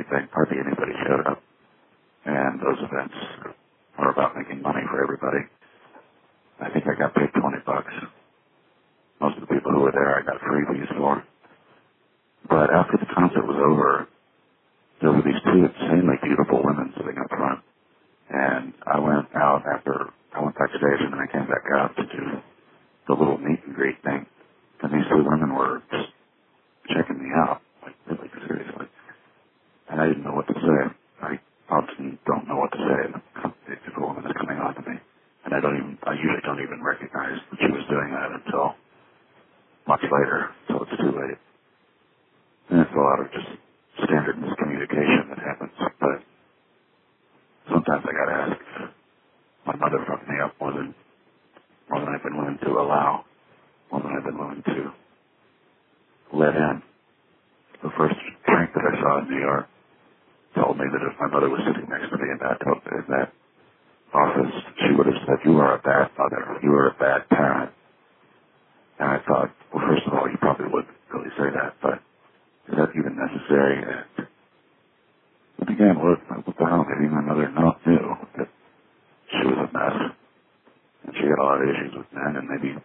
anything. Hardly anybody showed up. And those events are about making money for everybody. I think I got paid $20. Most of the people who were there I got freebies for. But after the concert was over, there were these two insanely beautiful women sitting up front. And I went backstage and then I came back out to do the little meet and greet thing. And these two women were just checking me out, like really seriously. And I didn't know what to say. I often don't know what to say if a woman is coming on to me. And I usually don't even recognize that she was doing that until much later, so it's too late. And it's a lot of just standard miscommunication that happens. But sometimes I gotta ask if my mother fucked me up more than I've been willing to allow, more than I've been willing to let in. The first drink that I saw in New York told me that if my mother was sitting next to me in that office, she would have said, "You are a bad mother. You are a bad parent." And I thought, well, first of all, you probably wouldn't really say that, but is that even necessary? And again, what the hell? Maybe my mother knew that she was a mess, and she had a lot of issues with men, and maybe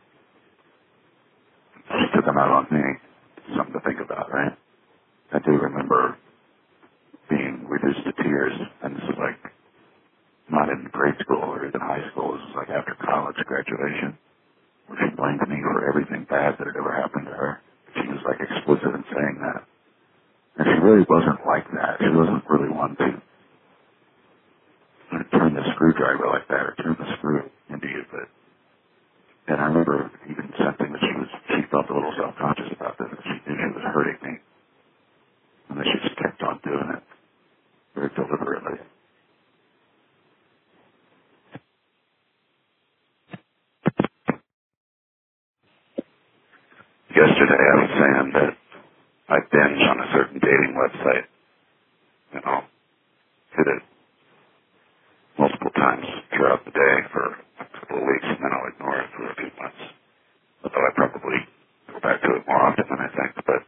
she took them out on me. Something to think about, right? I do remember being reduced to tears, and this is like not in grade school or even high school. This is like after college graduation, where she blamed me for everything bad that had ever happened to her. She was like explicit in saying that. And she really wasn't like that. She wasn't really one to turn the screwdriver like that or turn the screw into you. And I remember even sensing that she felt a little self-conscious about this, that she knew she was hurting me. And that she just kept on doing it very deliberately. Yesterday I was saying that I binge on a certain dating website, and I'll hit it multiple times throughout the day for a couple of weeks, and then I'll ignore it for a few months. Although I probably go back to it more often than I think. But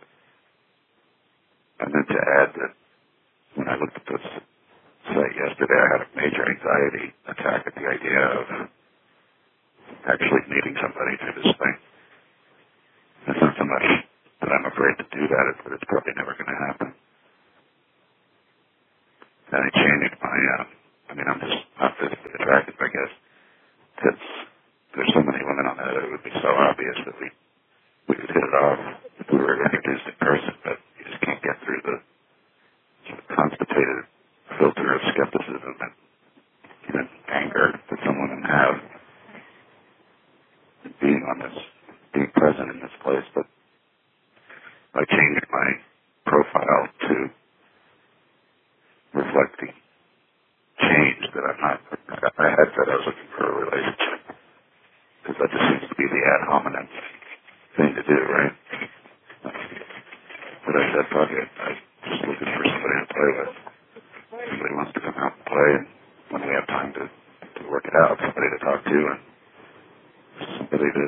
I meant to add that when I looked at this site yesterday, I had a major anxiety attack at the idea of actually meeting somebody through this thing. It's not so much that I'm afraid to do that, it's that it's probably never going to happen. And I changed my, I'm just not physically attractive, I guess. There's so many women on there that it would be so obvious that we could hit it off if we were introduced in person, but you just can't get through the sort of constipated filter of skepticism and even anger that some women have being present in this place. But I changed my profile to reflect the change that I'm not. I had said I was looking for a relationship because that just seems to be the ad hominem thing to do, right? But I said, fuck it. I'm just looking for somebody to play with. Somebody wants to come out and play, and when we have time to work it out, somebody to talk to, and somebody to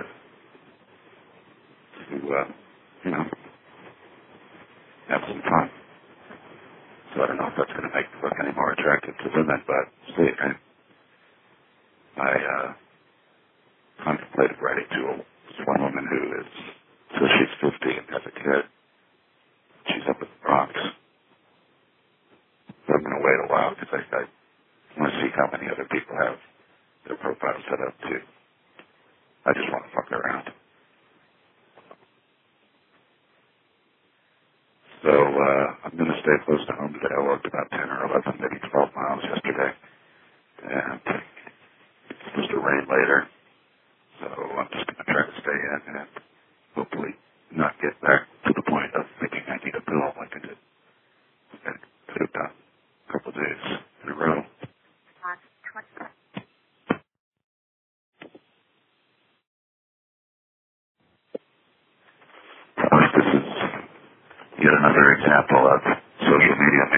have some fun. So I don't know if that's going to make me look any more attractive to women, but see, I contemplated writing to one woman who is, so she's 50 and has a kid. She's up in the Bronx. So I'm going to wait a while because I want to see how many other people have their profiles set up too. I just want to fuck around. So I'm going to stay close to home today. I walked about 10 or 11, maybe 12 miles yesterday. And it's supposed to rain later. So I'm just going to try to stay in and hopefully not get back to the point of thinking I need a pill like I did. I could have done a couple of days in a row. This is yet another example of social media